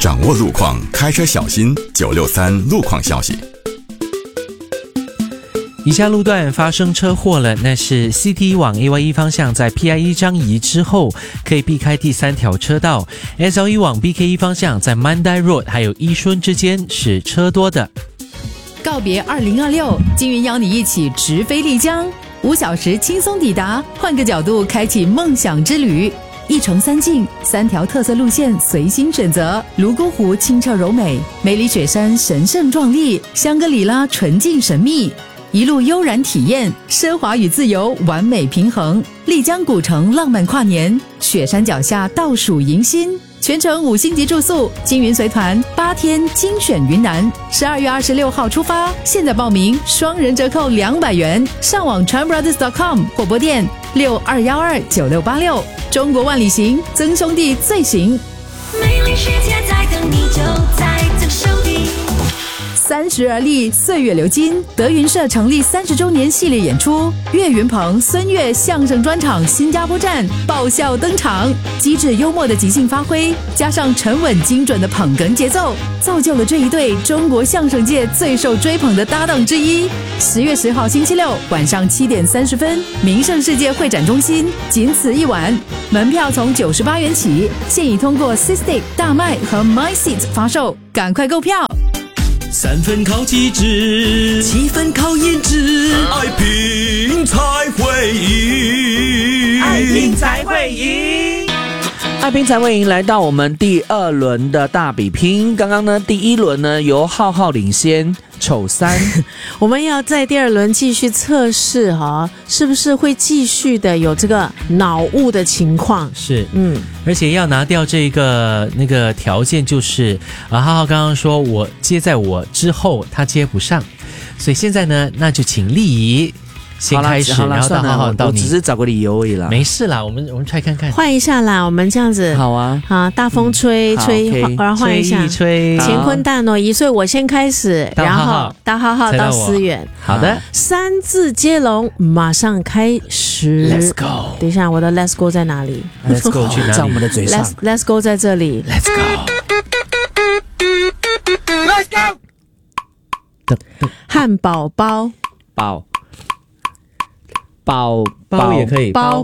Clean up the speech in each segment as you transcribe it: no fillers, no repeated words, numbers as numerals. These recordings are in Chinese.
掌握路况，开车小心。963路况消息。 以下路段发生车祸了，那是 CT 往 AY1 方向在 PI1 张仪之后可以避开第3条车道， SL1 往 BK1 方向在 Mandai Road 还有伊顺之间是车多的。 告别2026，金云邀你一起直飞丽江，5小时轻松抵达，换个角度开启梦想之旅。1城3境，3条特色路线随心选择。泸沽湖清澈柔美，梅里雪山神圣壮丽，香格里拉纯净神秘。一路悠然体验，奢华与自由完美平衡。丽江古城浪漫跨年，雪山脚下倒数迎新，全程5星级住宿，金云随团8天精选云南，12月26号出发，现在报名双人折扣200元，上网 tranbrothers.com 或拨电62129686。中国万里行，曾兄弟最行。 美丽世界在等你，就在这手里。 30而立，岁月流金。德云社成立30周年系列演出，岳云鹏、孙越相声专场新加坡站爆笑登场，机智幽默的即兴发挥，加上沉稳精准的捧哏节奏，造就了这一对中国相声界最受追捧的搭档之一。10月10号星期六晚上7点30分，名盛世界会展中心，仅此一晚，门票从98元起，现已通过 Sistic、大麦和 MySeat 发售，赶快购票。 3分靠机智，7分靠颜值，爱拼才会赢， 爱拼才会赢。 爱拼才会赢，来到我们第2轮的大比拼。刚刚呢，第1轮呢由浩浩领先，丑3。 我们要在第2轮继续测试哈，是不是会继续的有这个脑雾的情况？ 是，而且要拿掉这个那个条件，就是浩浩刚刚说我接在我之后，他接不上，所以现在呢，那就请丽仪先开始，然后到浩浩到你。 我只是找个理由而已啦。 没事啦，我们try看看， 换一下啦，我们这样子。 好啊， 好，大风吹吹，然后换一下。 吹乾坤大挪移，所以我先开始，然后到浩浩到思远。 好的 ，3字接龙，马上开始。 Let's go。 等一下，我的 Let's go 在哪里 ？Let's go 去哪里？ 在我们的嘴上。 Let's go 在这里。 Let's go。Let's go。 汉堡包。 包也可以， 包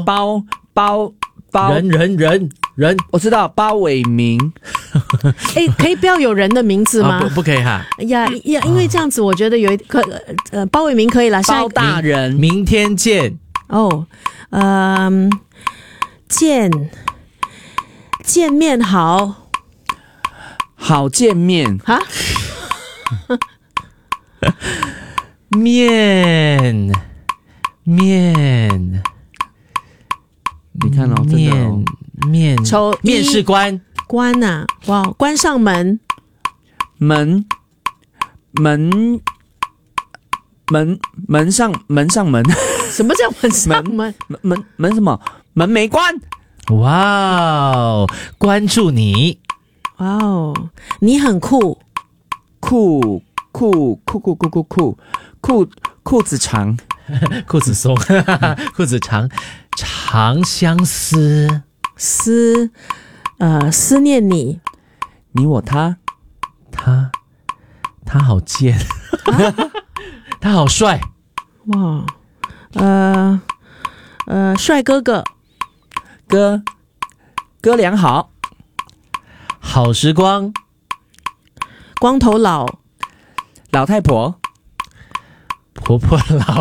人，我知道包伟明。 可以不要有人的名字吗？ 不可以哈。 呀，因为这样子，我觉得有一包伟明可以啦。 包大人， 明天见。 见面好见面啊。 面， 你看哦， 面试官啊，哇，关上门上门， 什么叫门上门？ 门什么？门没关。 哇哦，关注你。 哇哦，你很酷裤子长， 裤子松，裤子长，长相思， 思念你我他好贱，他好帅， 哇，帅哥良好， 好时光， 光头佬太婆。 婆婆老，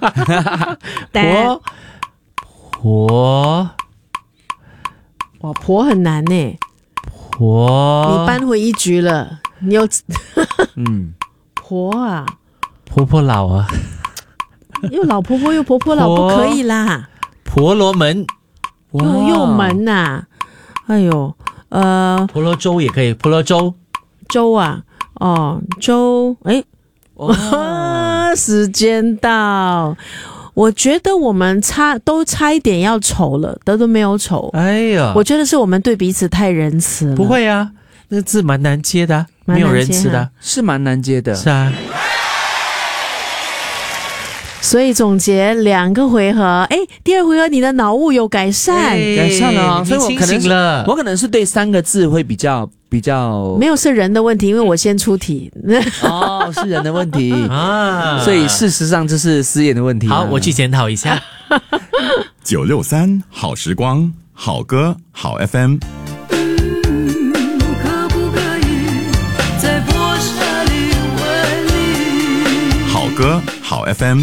哇，婆很难呢。 婆， 你扳回一局了，你有婆啊， 婆婆老啊， 又老婆婆又婆婆老，不可以啦。 婆罗门， 又门呐，哎呦， 婆罗洲也可以，婆罗洲啊，洲，时间到，我觉得我们都差一点要丑了，都没有丑。 哎呀， 我觉得是我们对彼此太仁慈了。 不会啊，那个字蛮难接的，没有仁慈的， 是蛮难接的。 是啊。 所以总结2个回合，第2回合你的脑雾有改善， 改善了，所以我可能是对3个字会比较比较没有是人的问题，因为我先出题。 哦，是人的问题啊， 所以事实上这是思妍的问题。 好，我去检讨一下。 963好时光，好歌好 FM。 可不可以在薄纱里为你好歌好 FM。